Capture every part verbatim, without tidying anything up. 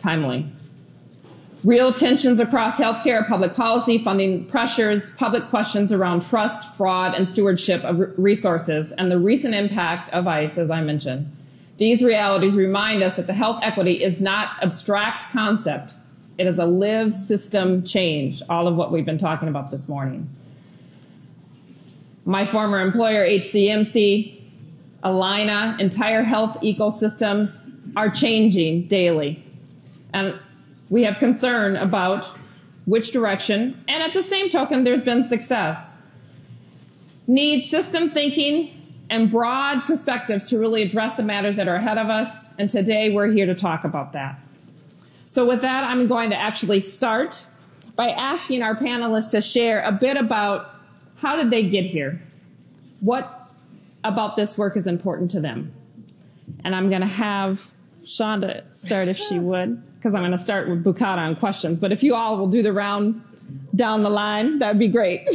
timely. Real tensions across healthcare, public policy, funding pressures, public questions around trust, fraud, and stewardship of resources, and the recent impact of ICE, as I mentioned. These realities remind us that the health equity is not abstract concept. It is a lived system change, all of what we've been talking about this morning. My former employer, H C M C, Allina, entire health ecosystems are changing daily. And we have concern about which direction, and at the same token, there's been success. Need system thinking and broad perspectives to really address the matters that are ahead of us, and today we're here to talk about that. So with that, I'm going to actually start by asking our panelists to share a bit about how did they get here? What about this work is important to them? And I'm going to have Shonda start if she would, because I'm going to start with Bukata on questions. But if you all will do the round down the line, that would be great.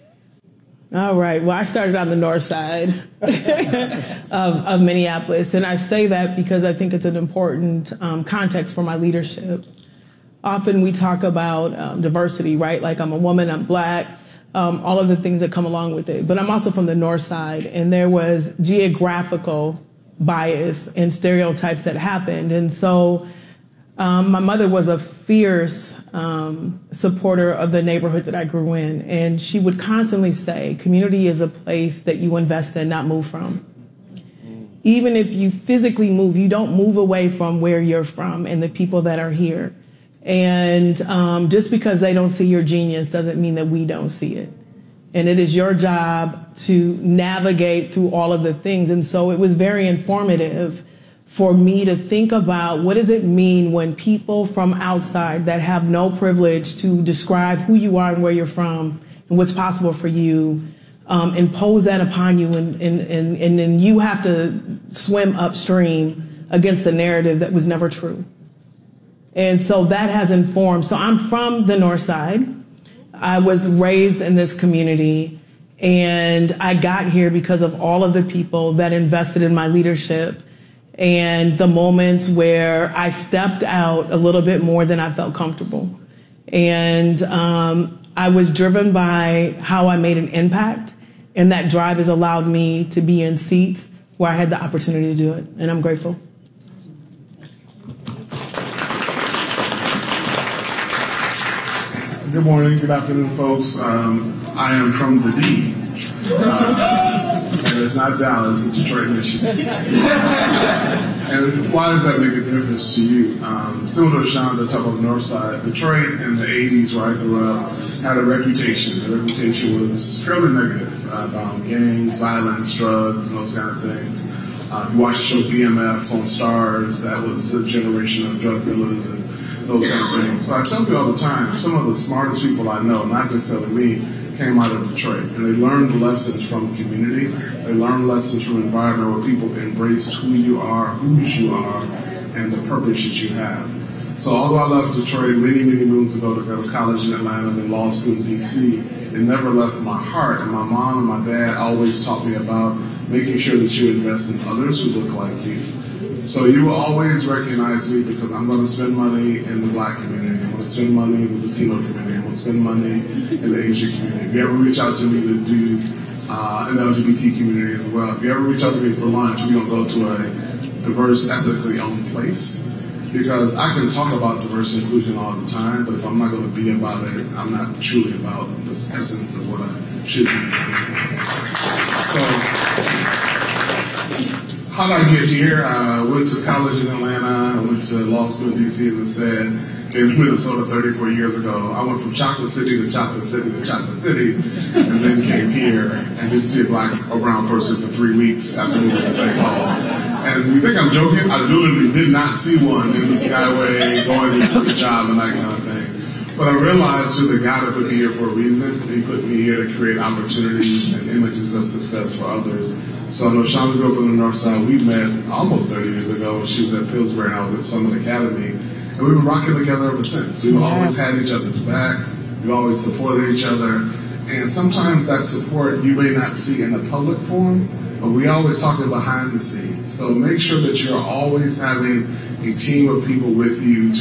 All right. Well, I started on the north side of, of Minneapolis, and I say that because I think it's an important um, context for my leadership. Often we talk about um, diversity, right? Like I'm a woman, I'm black, um, all of the things that come along with it. But I'm also from the north side, and there was geographical bias and stereotypes that happened. And so um, my mother was a fierce um, supporter of the neighborhood that I grew in. And she would constantly say, community is a place that you invest in, not move from. Even if you physically move, you don't move away from where you're from and the people that are here. And um, just because they don't see your genius doesn't mean that we don't see it. And it is your job to navigate through all of the things. And so it was very informative for me to think about what does it mean when people from outside that have no privilege to describe who you are and where you're from and what's possible for you, um, impose that upon you, and, and, and, and then you have to swim upstream against the narrative that was never true. And so that has informed. So I'm from the north side. I was raised in this community, and I got here because of all of the people that invested in my leadership and the moments where I stepped out a little bit more than I felt comfortable. And um, I was driven by how I made an impact, and that drive has allowed me to be in seats where I had the opportunity to do it, and I'm grateful. Good morning, good afternoon, folks. Um, I am from the D. Uh, and it's not Dallas, it's Detroit, Michigan. And why does that make a difference to you? Um, similar to Shonda, talk about the north side. Detroit in the eighties, where I grew up, had a reputation. The reputation was fairly negative uh, about gangs, violence, drugs, and those kind of things. Uh, you watch the show B M F on Stars, that was a generation of drug dealers and those kind of things. But I tell you all the time, some of the smartest people I know, not necessarily me, came out of Detroit. And they learned lessons from community. They learned lessons from an environment where people embraced who you are, whose you are, and the purpose that you have. So although I left Detroit many, many moons ago to go to college in Atlanta and then law school in D C, it never left my heart. And my mom and my dad always taught me about making sure that you invest in others who look like you. So you will always recognize me because I'm going to spend money in the black community. I'm going to spend money in the Latino community. I'm going to spend money in the Asian community. If you ever reach out to me to do uh, an L G B T community as well, if you ever reach out to me for lunch, we're going to go to a diverse, ethically owned place. Because I can talk about diversity and inclusion all the time, but if I'm not going to be about it, I'm not truly about the essence of what I should be. So, how did I get here? I uh, went to college in Atlanta. I went to law school in D C, as I said. Came to Minnesota thirty-four years ago. I went from Chocolate City to Chocolate City to Chocolate City, and then came here and didn't see a black or brown person for three weeks after moving to Saint Paul. And you think I'm joking? I literally did not see one in the Skyway going to the job and that kind of thing. But I realized that the God put me here for a reason. He put me here to create opportunities and images of success for others. So I know Shonda grew up on the north side. We met almost thirty years ago when she was at Pillsbury and I was at Summit Academy. And we've been rocking together ever since. We've always had each other's back. We've always supported each other. And sometimes that support you may not see in the public forum, but we always talk behind the scenes. So make sure that you're always having a team of people with you to